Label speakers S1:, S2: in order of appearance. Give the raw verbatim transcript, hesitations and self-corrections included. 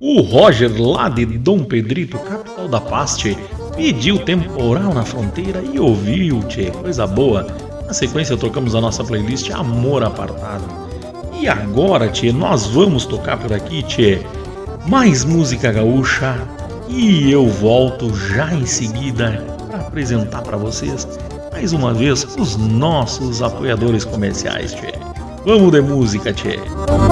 S1: O Roger, lá de Dom Pedrito, capital da paz, tchê, pediu temporal na fronteira e ouviu, tchê, coisa boa. Na sequência tocamos a nossa playlist Amor Apartado. E agora, tchê, nós vamos tocar por aqui, tchê, mais música gaúcha. E eu volto já em seguida para apresentar para vocês mais uma vez os nossos apoiadores comerciais, tchê. Vamos de música, tchê.